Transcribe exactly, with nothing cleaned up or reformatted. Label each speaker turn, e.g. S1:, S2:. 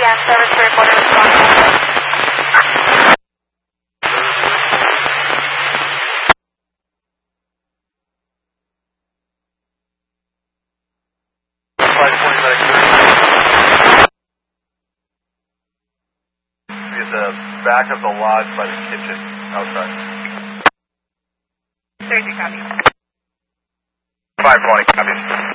S1: Yeah, service to report a response.
S2: At the back of the lodge by the kitchen outside.
S1: thirty, copy.
S2: five twenty, copy.